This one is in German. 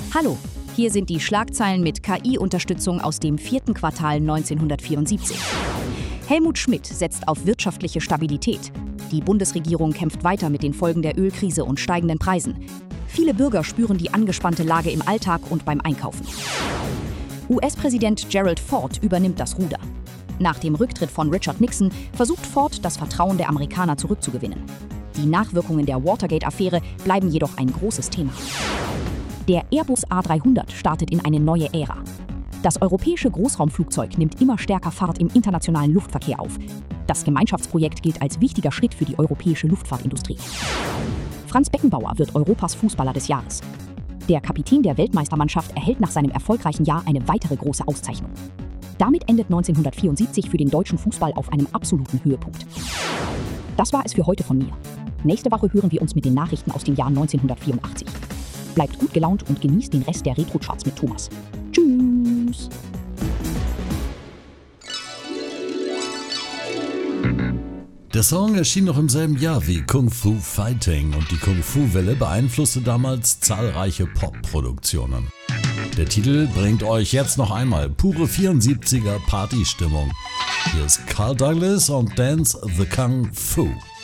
Hallo, hier sind die Schlagzeilen mit KI-Unterstützung aus dem 4. Quartal 1974. Helmut Schmidt setzt auf wirtschaftliche Stabilität. Die Bundesregierung kämpft weiter mit den Folgen der Ölkrise und steigenden Preisen. Viele Bürger spüren die angespannte Lage im Alltag und beim Einkaufen. US-Präsident Gerald Ford übernimmt das Ruder. Nach dem Rücktritt von Richard Nixon versucht Ford, das Vertrauen der Amerikaner zurückzugewinnen. Die Nachwirkungen der Watergate-Affäre bleiben jedoch ein großes Thema. Der Airbus A300 startet in eine neue Ära. Das europäische Großraumflugzeug nimmt immer stärker Fahrt im internationalen Luftverkehr auf. Das Gemeinschaftsprojekt gilt als wichtiger Schritt für die europäische Luftfahrtindustrie. Franz Beckenbauer wird Europas Fußballer des Jahres. Der Kapitän der Weltmeistermannschaft erhält nach seinem erfolgreichen Jahr eine weitere große Auszeichnung. Damit endet 1974 für den deutschen Fußball auf einem absoluten Höhepunkt. Das war es für heute von mir. Nächste Woche hören wir uns mit den Nachrichten aus dem Jahr 1984. Bleibt gut gelaunt und genießt den Rest der Retro-Charts mit Thomas. Tschüss! Der Song erschien noch im selben Jahr wie Kung Fu Fighting und die Kung Fu Welle beeinflusste damals zahlreiche Pop-Produktionen. Der Titel bringt euch jetzt noch einmal pure 74er Partystimmung. Hier ist Carl Douglas und Dance the Kung Fu.